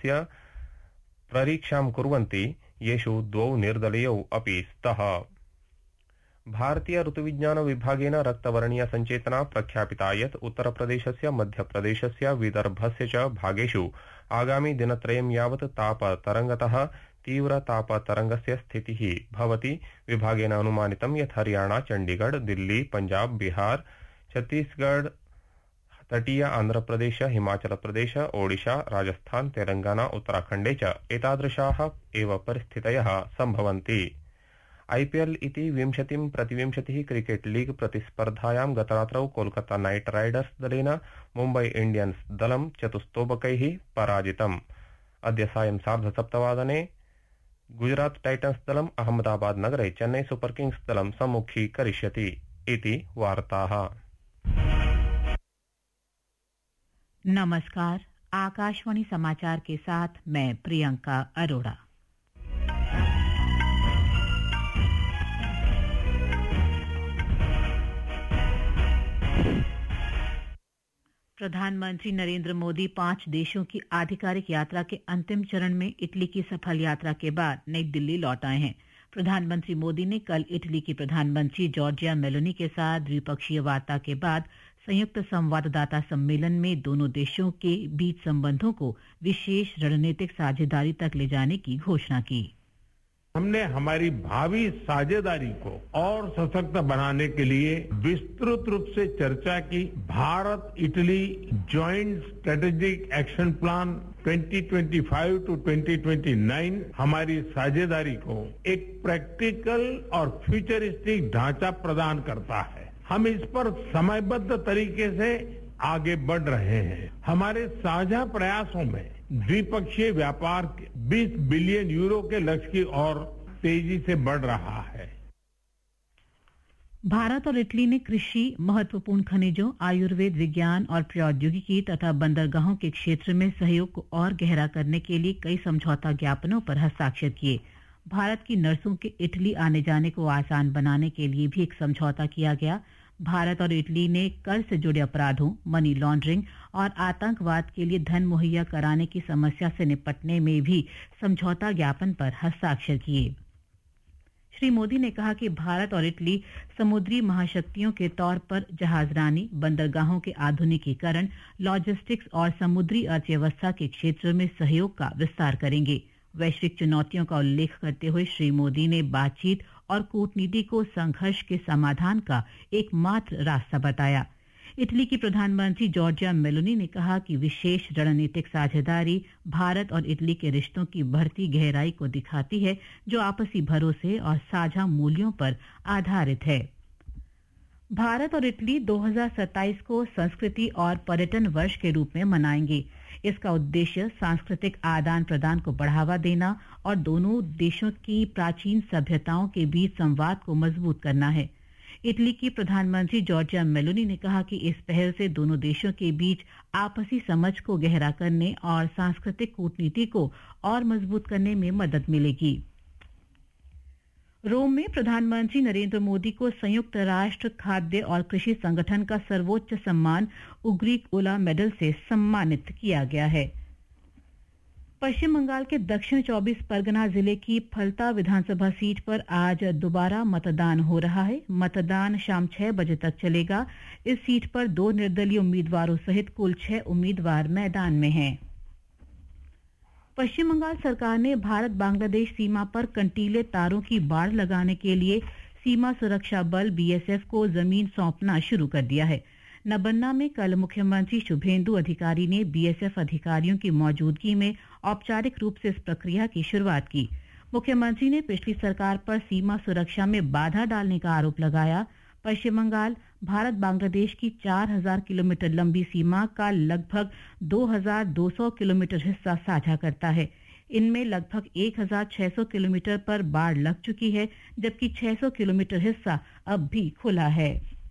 विमानस्य परीक्षां कुर्वन्ति, येषु 2 निर्दलीयौ अपि स्तः। भारतीय ऋतुविज्ञान विभागेन रक्तवर्णीय सञ्चेतना प्रख्यापिता यत् उत्तरप्रदेशस्य, मध्यप्रदेशस्य, विदर्भस्य च भागेषु आगामि दिनत्रयं यावत् तापतरङ्गतः तीव्रतापतरङ्गस्य स्थितिः भवति। विभागेन अनुमानितं यत् हरियाणा, चण्डीगढ़, दिल्ली, पञ्जाब, बिहार, छत्तीसगढ़, तटीय आन्ध्रप्रदेश, हिमाचल प्रदेश, ओडिशा, राजस्थान, तेलंगाना, उत्तराखण्डे च एतादृशाः एव परिस्थितयः सम्भवन्ति। आईपीएल इति 20-20 cricket league प्रतिस्पर्धायां गतरात्रौ Kolkata night Riders दलेन मुम्बई इंडियन्स दलं चतुस्तोबकैः पराजितम्। अद्य सायं 7:30 गुजरात टाइटन्स दलम् अहमदाबाद नगरे चेन्नई सुपर किंग्स दलं सम्मुखीकरिष्यति इति वार्ताः। नमस्कार, आकाशवाणी समाचार के साथ मैं प्रियंका अरोड़ा। प्रधानमंत्री नरेंद्र मोदी 5 देशों की आधिकारिक यात्रा के अंतिम चरण में इटली की सफल यात्रा के बाद नई दिल्ली लौट आए हैं। प्रधानमंत्री मोदी ने कल इटली की प्रधानमंत्री जॉर्जिया मेलोनी के साथ द्विपक्षीय वार्ता के बाद संयुक्त संवाददाता सम्मेलन में दोनों देशों के बीच संबंधों को विशेष रणनीतिक साझेदारी तक ले जाने की घोषणा की। हमने हमारी भावी साझेदारी को और सशक्त बनाने के लिए विस्तृत रूप से चर्चा की। Bharat Italy joint strategic action plan 2025 to 2029 हमारी साझेदारी को एक प्रैक्टिकल और फ्यूचरिस्टिक ढांचा प्रदान करता है। हम इस पर समयबद्ध तरीके से आगे बढ़ रहे हैं। हमारे साझा प्रयासों में द्विपक्षीय व्यापार 20 बिलियन यूरो के लक्ष्य की ओर तेजी से बढ़ रहा है। भारत और इटली ने कृषि, महत्वपूर्ण खनिजों, आयुर्वेद, विज्ञान और प्रौद्योगिकी तथा बंदरगाहों के क्षेत्र में सहयोग को और गहरा करने के लिए कई समझौता ज्ञापनों पर हस्ताक्षर किए। भारत की नर्सों के इटली आने जाने को आसान बनाने के लिए भी एक समझौता किया गया। भारत और इटली ने कर से जुड़े अपराधों, मनी लॉन्ड्रिंग और आतंकवाद के लिए धन मुहैया कराने की समस्या से निपटने में भी समझौता ज्ञापन पर हस्ताक्षर किए। श्री मोदी ने कहा कि भारत और इटली समुद्री महाशक्तियों के तौर पर जहाजरानी, बंदरगाहों के आधुनिकीकरण, लॉजिस्टिक्स और समुद्री अर्थव्यवस्था के क्षेत्र में सहयोग का विस्तार करेंगे। वैश्विक चुनौतियों का उल्लेख करते हुए श्री मोदी ने बातचीत और कूटनीति को संघर्ष के समाधान का एकमात्र रास्ता बताया। इटली की प्रधानमंत्री जॉर्जिया मेलोनी ने कहा कि विशेष रणनीतिक साझेदारी भारत और इटली के रिश्तों की बढ़ती गहराई को दिखाती है, जो आपसी भरोसे और साझा मूल्यों पर आधारित है। भारत और इटली 2027 को संस्कृति और पर्यटन वर्ष के रूप में मनाएंगे। इसका उद्देश्य सांस्कृतिक आदान प्रदान को बढ़ावा देना और दोनों देशों की प्राचीन सभ्यताओं के बीच संवाद को मजबूत करना है। इटली की प्रधानमंत्री जॉर्जिया मेलोनी ने कहा कि इस पहल से दोनों देशों के बीच आपसी समझ को गहरा करने और सांस्कृतिक कूटनीति को और मजबूत करने में मदद मिलेगी। रोम में प्रधानमंत्री नरेंद्र मोदी को संयुक्त राष्ट्र खाद्य और कृषि संगठन का सर्वोच्च सम्मान उग्रिकोला मेडल से सम्मानित किया गया है। पश्चिम बंगाल के दक्षिण 24 परगना जिले की फलता विधानसभा सीट पर आज दोबारा मतदान हो रहा है। मतदान शाम 6 बजे तक चलेगा। इस सीट पर 2 निर्दलीय उम्मीदवारों सहित कुल 6 उम्मीदवार मैदान में हैं। पश्चिम बंगाल सरकार ने भारत बांग्लादेश सीमा पर कंटीले तारों की बाड़ लगाने के लिए सीमा सुरक्षा बल बीएसएफ को जमीन सौंपना शुरू कर दिया है। नबन्ना में कल मुख्यमंत्री शुभेंदु अधिकारी ने बीएसएफ अधिकारियों की मौजूदगी में औपचारिक रूप से इस प्रक्रिया की शुरुआत की। मुख्यमंत्री ने पिछली सरकार पर सीमा सुरक्षा में बाधा डालने का आरोप लगाया। पश्चिम बंगाल भारत बांग्लादेश की 4000 किलोमीटर लंबी सीमा का लगभग 2200 किलोमीटर हिस्सा साझा करता है। इनमें लगभग 1600 किलोमीटर पर बाढ़ लग चुकी है, जबकि 600 किलोमीटर हिस्सा अब भी खुला है।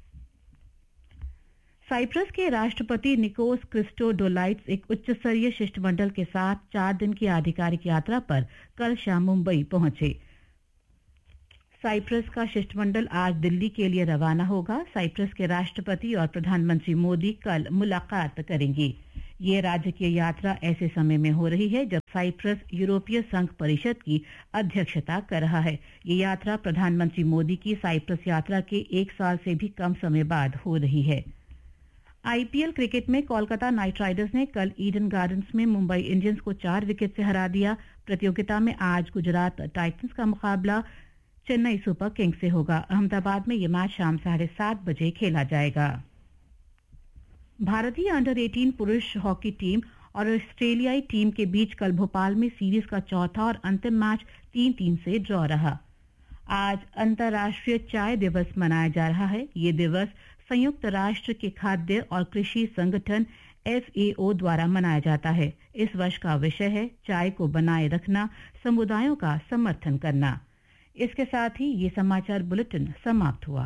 साइप्रस के राष्ट्रपति निकोस क्रिस्टोडोलाइट्स एक उच्च स्तरीय शिष्टमंडल के साथ 4 दिन की आधिकारिक यात्रा पर कल शाम मुंबई पहुंचे। साइप्रस का शिष्टमंडल आज दिल्ली के लिए रवाना होगा। साइप्रस के राष्ट्रपति और प्रधानमंत्री मोदी कल मुलाकात करेंगे। ये राजकीय यात्रा ऐसे समय में हो रही है जब साइप्रस यूरोपीय संघ परिषद की अध्यक्षता कर रहा है। ये यात्रा प्रधानमंत्री मोदी की साइप्रस यात्रा के 1 साल से भी कम समय बाद हो रही है। आईपीएल क्रिकेट में कोलकाता नाइट राइडर्स ने कल ईडन गार्डन्स में मुंबई इंडियंस को 4 विकेट से हरा दिया। प्रतियोगिता में आज गुजरात टाइटंस का मुकाबला चेन्नई सुपर किंग्स से होगा। अहमदाबाद में यह मैच शाम 7:30 बजे खेला जाएगा। भारतीय अंडर 18 पुरुष हॉकी टीम और ऑस्ट्रेलियाई टीम के बीच कल भोपाल में सीरीज का चौथा और अंतिम मैच 3-3 से ड्रॉ रहा। आज अंतर्राष्ट्रीय चाय दिवस मनाया जा रहा है। ये दिवस संयुक्त राष्ट्र के खाद्य और कृषि संगठन FAO द्वारा मनाया जाता है। इस वर्ष का विषय है चाय को बनाए रखना, समुदायों का समर्थन करना। इसके साथ ही ये समाचार बुलेटिन समाप्त हुआ।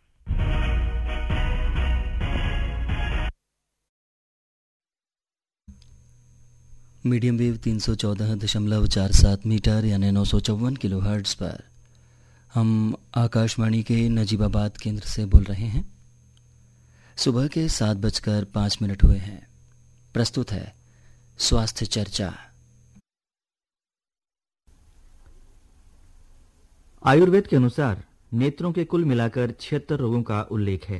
मीडियम वेव 314.47 मीटर यानी 954 किलोहर्ट्ज पर हम आकाशवाणी के नजीबाबाद केंद्र से बोल रहे हैं। सुबह के 7:05 हुए हैं। प्रस्तुत है स्वास्थ्य चर्चा। आयुर्वेद के अनुसार नेत्रों के कुल मिलाकर 76 रोगों का उल्लेख है,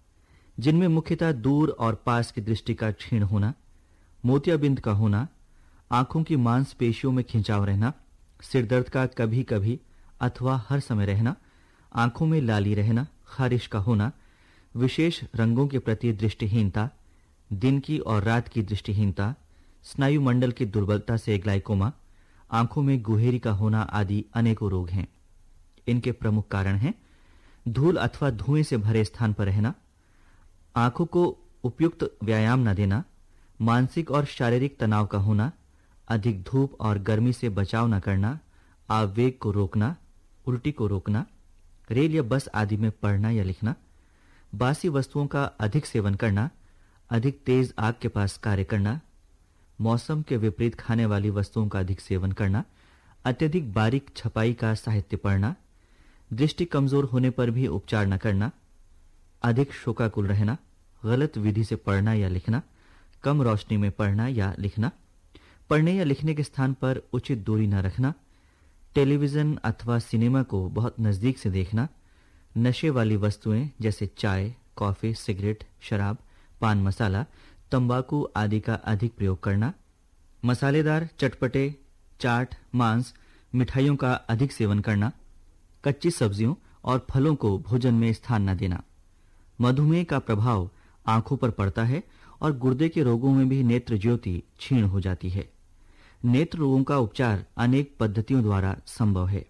जिनमें मुख्यतः दूर और पास की दृष्टि का क्षीण होना, मोतियाबिंद का होना, आंखों की मांसपेशियों में खिंचाव रहना, सिरदर्द का कभी कभी अथवा हर समय रहना, आंखों में लाली रहना, खारिश का होना, विशेष रंगों के प्रति दृष्टिहीनता, दिन की और रात की दृष्टिहीनता, स्नायु मंडल की दुर्बलता से ग्लाइकोमा, आंखों में गुहेरी का होना आदि अनेकों रोग हैं। इनके प्रमुख कारण हैं धूल अथवा धुएं से भरे स्थान पर रहना, आंखों को उपयुक्त व्यायाम न देना, मानसिक और शारीरिक तनाव का होना, अधिक धूप और गर्मी से बचाव न करना, आवेग को रोकना, उल्टी को रोकना, रेल या बस आदि में पढ़ना या लिखना, बासी वस्तुओं का अधिक सेवन करना, अधिक तेज आग के पास कार्य करना, मौसम के विपरीत खाने वाली वस्तुओं का अधिक सेवन करना, अत्यधिक बारीक छपाई का साहित्य पढ़ना, दृष्टि कमजोर होने पर भी उपचार न करना, अधिक शोकाकुल रहना, गलत विधि से पढ़ना या लिखना, कम रोशनी में पढ़ना या लिखना, पढ़ने या लिखने के स्थान पर उचित दूरी न रखना, टेलीविजन अथवा सिनेमा को बहुत नजदीक से देखना, नशे वाली वस्तुएं जैसे चाय, कॉफी, सिगरेट, शराब, पान मसाला, तंबाकू आदि का अधिक प्रयोग करना, मसालेदार, चटपटे, चाट, मांस, मिठाइयों का अधिक सेवन करना, कच्ची सब्जियों और फलों को भोजन में स्थान न देना। मधुमेह का प्रभाव आंखों पर पड़ता है और गुर्दे के रोगों में भी नेत्र ज्योति क्षीण हो जाती है। नेत्र रोगों का उपचार अनेक पद्धतियों द्वारा संभव है।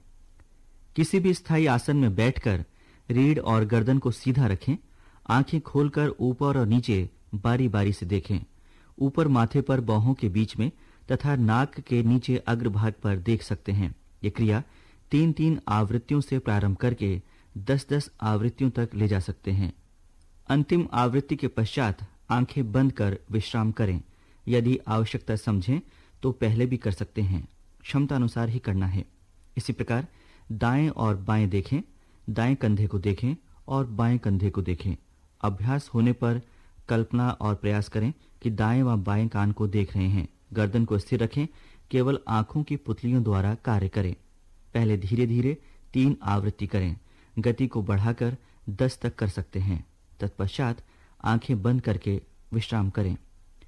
किसी भी स्थायी आसन में बैठकर रीढ़ और गर्दन को सीधा रखें, आंखें खोलकर ऊपर और नीचे बारी बारी से देखें, ऊपर माथे पर बाहों के बीच में तथा नाक के नीचे अग्रभाग पर देख सकते हैं। ये क्रिया 3-3 आवृत्तियों से प्रारंभ करके 10-10 आवृत्तियों तक ले जा सकते हैं। अंतिम आवृत्ति के पश्चात आंखें बंद कर विश्राम करें। यदि आवश्यकता समझें तो पहले भी कर सकते हैं, क्षमता अनुसार ही करना है। इसी प्रकार दाएं और बाएं देखें, दाएं कंधे को देखें और बाएं कंधे को देखें। अभ्यास होने पर कल्पना और प्रयास करें कि दाएं व बाएं कान को देख रहे हैं। गर्दन को स्थिर रखें, केवल आंखों की पुतलियों द्वारा कार्य करें। पहले धीरे धीरे 3 आवृत्ति करें, गति को बढ़ाकर 10 तक कर सकते हैं। तत्पश्चात आंखें बंद करके विश्राम करें।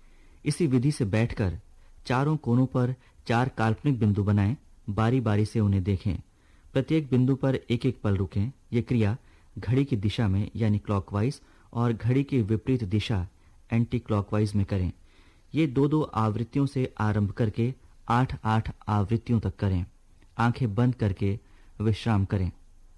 इसी विधि से बैठकर चारों कोनों पर 4 काल्पनिक बिंदु बनाएं, बारी बारी से उन्हें देखें। प्रत्येक बिंदु पर एक पल रुकें। यह क्रिया घड़ी की दिशा में यानी क्लॉकवाइज और घड़ी की विपरीत दिशा एंटी क्लॉकवाइज में करें। ये 2-2 आवृत्तियों से आरंभ करके 8-8 आवृत्तियों तक करें। आंखें बंद करके विश्राम करें।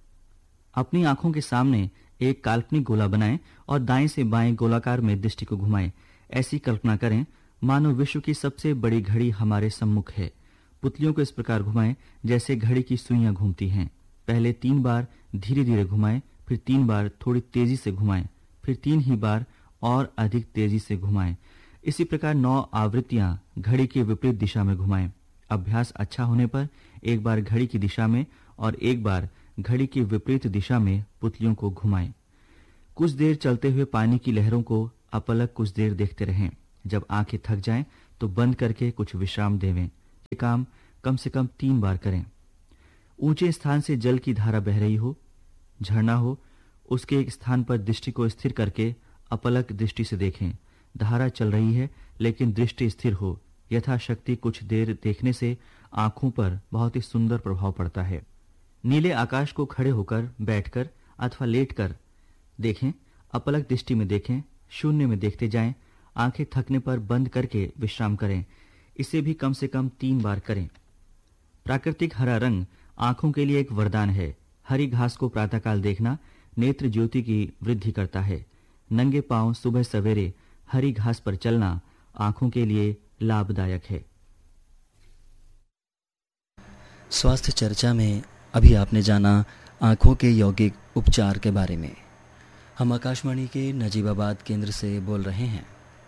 अपनी आंखों के सामने एक काल्पनिक गोला बनाएं और दाएं से बाएं गोलाकार में दृष्टि को घुमाएं। ऐसी कल्पना करें मानो विश्व की सबसे बड़ी घड़ी हमारे सम्मुख है। पुतलियों को इस प्रकार घुमाएं जैसे घड़ी की सुइयां घूमती हैं। पहले 3 बार धीरे धीरे घुमाएं, फिर 3 बार थोड़ी तेजी से घुमाएं, फिर 3 ही बार और अधिक तेजी से घुमाएं। इसी प्रकार 9 आवृत्तियां घड़ी की विपरीत दिशा में घुमाएं। अभ्यास अच्छा होने पर एक बार घड़ी की दिशा में और एक बार घड़ी की विपरीत दिशा में पुतलियों को घुमाएं। कुछ देर चलते हुए पानी की लहरों को अपलक कुछ देर देखते रहें। जब आंखें थक जाएं तो बंद करके कुछ विश्राम देवें। ये काम कम से कम 3 बार करें। ऊंचे स्थान से जल की धारा बह रही हो, झरना हो, उसके एक स्थान पर दृष्टि को स्थिर करके अपलक दृष्टि से देखें। धारा चल रही है लेकिन दृष्टि स्थिर हो। यथाशक्ति कुछ देर देखने से आंखों पर बहुत ही सुंदर प्रभाव पड़ता है। नीले आकाश को खड़े होकर, बैठकर अथवा लेटकर देखें। अपलक दृष्टि में देखें, शून्य में देखते जाएं। आंखें थकने पर बंद करके विश्राम करें। इसे भी कम से कम 3 बार करें। प्राकृतिक हरा रंग आंखों के लिए एक वरदान है। हरी घास को प्रातःकाल देखना नेत्र ज्योति की वृद्धि करता है। नंगे पांव सुबह सवेरे हरी घास पर चलना आंखों के लिए लाभदायक है। स्वास्थ्य चर्चा में अभी आपने जाना आंखों के यौगिक उपचार के बारे में। हम आकाशवाणी के नजीबाबाद केंद्र से बोल रहे हैं।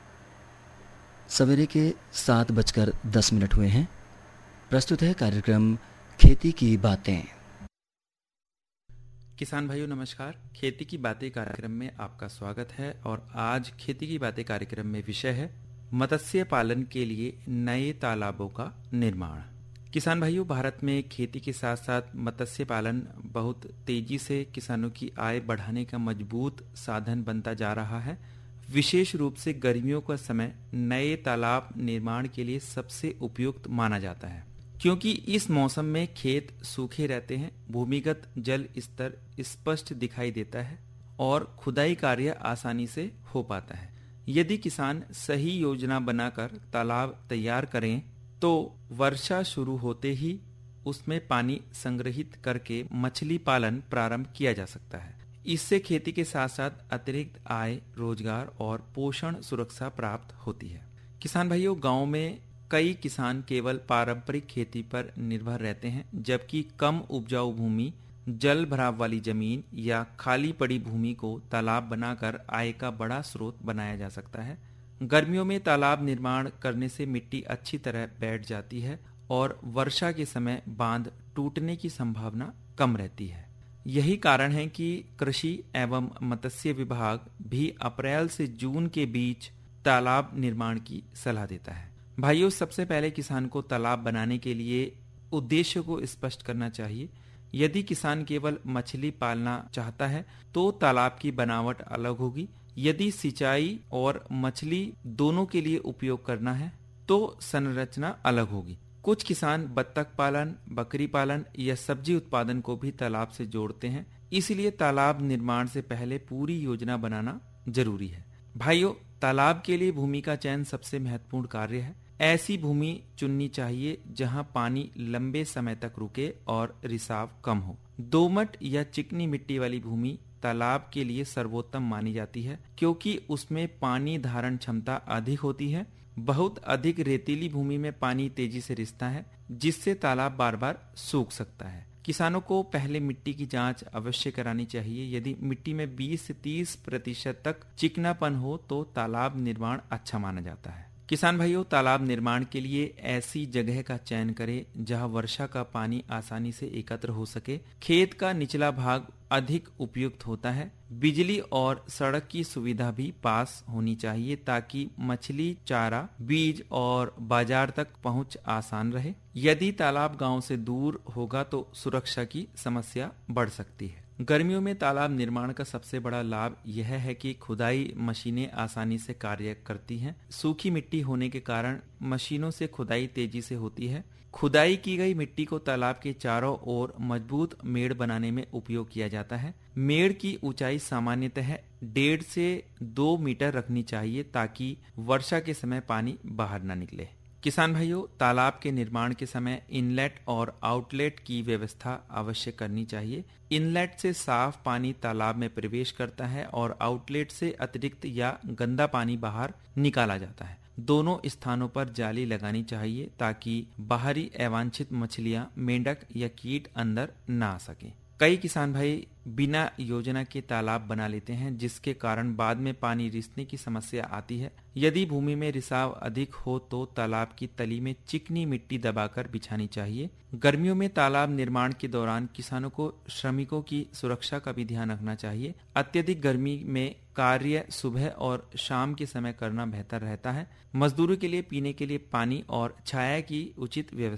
सवेरे के 7:10 हुए हैं। प्रस्तुत है कार्यक्रम खेती की बातें। किसान भाइयों नमस्कार। खेती की बातें कार्यक्रम में आपका स्वागत है। और आज खेती की बातें कार्यक्रम में विषय है मत्स्य पालन के लिए नए तालाबों का निर्माण। किसान भाइयों, भारत में खेती के साथ साथ मत्स्य पालन बहुत तेजी से किसानों की आय बढ़ाने का मजबूत साधन बनता जा रहा है। विशेष रूप से गर्मियों का समय नए तालाब निर्माण के लिए सबसे उपयुक्त माना जाता है, क्योंकि इस मौसम में खेत सूखे रहते हैं, भूमिगत जल स्तर स्पष्ट दिखाई देता है और खुदाई कार्य आसानी से हो पाता है। यदि किसान सही योजना बनाकर तालाब तैयार करें तो वर्षा शुरू होते ही उसमें पानी संग्रहित करके मछली पालन प्रारंभ किया जा सकता है। इससे खेती के साथ साथ अतिरिक्त आय, रोजगार और पोषण सुरक्षा प्राप्त होती है। किसान भाइयों, गांव में कई किसान केवल पारंपरिक खेती पर निर्भर रहते हैं, जबकि कम उपजाऊ भूमि, जल भराव वाली जमीन या खाली पड़ी भूमि को तालाब बनाकर आय का बड़ा स्रोत बनाया जा सकता है। गर्मियों में तालाब निर्माण करने से मिट्टी अच्छी तरह बैठ जाती है और वर्षा के समय बांध टूटने की संभावना कम रहती है। यही कारण है कि कृषि एवं मत्स्य विभाग भी अप्रैल से जून के बीच तालाब निर्माण की सलाह देता है। भाइयों, सबसे पहले किसान को तालाब बनाने के लिए उद्देश्य को स्पष्ट करना चाहिए। यदि किसान केवल मछली पालना चाहता है तो तालाब की बनावट अलग होगी। यदि सिंचाई और मछली दोनों के लिए उपयोग करना है तो संरचना अलग होगी। कुछ किसान बत्तख पालन, बकरी पालन या सब्जी उत्पादन को भी तालाब से जोड़ते हैं। इसलिए तालाब निर्माण से पहले पूरी योजना बनाना जरूरी है। भाइयों, तालाब के लिए भूमि का चयन सबसे महत्वपूर्ण कार्य है। ऐसी भूमि चुननी चाहिए जहां पानी लंबे समय तक रुके और रिसाव कम हो। दोमट या चिकनी मिट्टी वाली भूमि तालाब के लिए सर्वोत्तम मानी जाती है, क्योंकि उसमें पानी धारण क्षमता अधिक होती है। बहुत अधिक रेतीली भूमि में पानी तेजी से रिसता है, जिससे तालाब बार बार सूख सकता है। किसानों को पहले मिट्टी की जांच अवश्य करानी चाहिए। यदि मिट्टी में 20 से 30% तक चिकनापन हो तो तालाब निर्माण अच्छा माना जाता है। किसान भाइयों, तालाब निर्माण के लिए ऐसी जगह का चयन करें जहां वर्षा का पानी आसानी से एकत्र हो सके। खेत का निचला भाग अधिक उपयुक्त होता है। बिजली और सड़क की सुविधा भी पास होनी चाहिए ताकि मछली चारा, बीज और बाजार तक पहुंच आसान रहे। यदि तालाब गांव से दूर होगा तो सुरक्षा की समस्या बढ़ सकती है। गर्मियों में तालाब निर्माण का सबसे बड़ा लाभ यह है कि खुदाई मशीनें आसानी से कार्य करती हैं। सूखी मिट्टी होने के कारण मशीनों से खुदाई तेजी से होती है। खुदाई की गई मिट्टी को तालाब के चारों ओर मजबूत मेड़ बनाने में उपयोग किया जाता है। मेड़ की ऊंचाई सामान्यतः 1.5 से 2 मीटर रखनी चाहिए ताकि वर्षा के समय पानी बाहर न निकले। किसान भाइयों, तालाब के निर्माण के समय इनलेट और आउटलेट की व्यवस्था अवश्य करनी चाहिए। इनलेट से साफ पानी तालाब में प्रवेश करता है और आउटलेट से अतिरिक्त या गंदा पानी बाहर निकाला जाता है। दोनों स्थानों पर जाली लगानी चाहिए ताकि बाहरी अवांछित मछलियां, मेंढक या कीट अंदर न आ सके। कई किसान भाई बिना योजना के तालाब बना लेते हैं, जिसके कारण बाद में पानी रिसने की समस्या आती है। यदि भूमि में रिसाव अधिक हो तो तालाब की तली में चिकनी मिट्टी दबाकर बिछानी चाहिए। गर्मियों में तालाब निर्माण के दौरान किसानों को श्रमिकों की सुरक्षा का भी ध्यान रखना चाहिए। अत्यधिक गर्मी में कार्य सुबह और शाम के समय करना बेहतर रहता है। मजदूरों के लिए पीने के लिए पानी और छाया की उचित व्यवस्था